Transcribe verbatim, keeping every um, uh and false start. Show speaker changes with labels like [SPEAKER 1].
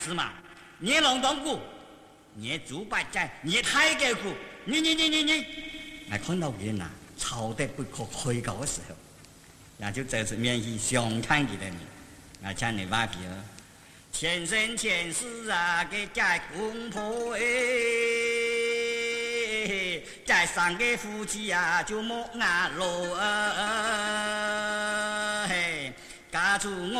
[SPEAKER 1] 是嘛？你龙东谷，你猪八戒，你太监谷，你你你你你，来看到人呐，吵得不可开口的时候，那就这次免去相看的人，那像你挖鼻了，前生前世啊，给家公婆哎，在上个夫妻啊，就莫牙路啊，嘿，家住我。